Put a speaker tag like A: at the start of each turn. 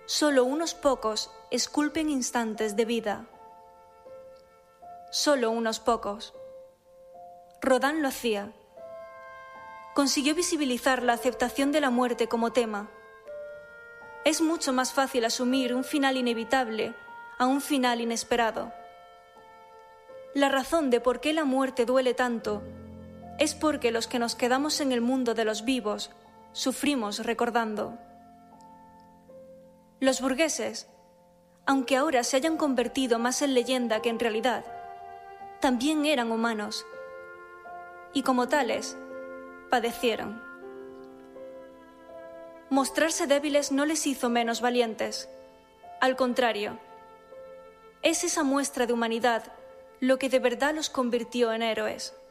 A: Solo unos pocos esculpen instantes de vida. Solo unos pocos. Rodin lo hacía. Consiguió visibilizar la aceptación de la muerte como tema. Es mucho más fácil asumir un final inevitable a un final inesperado. La razón de por qué la muerte duele tanto es porque los que nos quedamos en el mundo de los vivos sufrimos recordando. Los burgueses, aunque ahora se hayan convertido más en leyenda que en realidad, también eran humanos y como tales padecieron. Mostrarse débiles no les hizo menos valientes. Al contrario, es esa muestra de humanidad lo que de verdad los convirtió en héroes.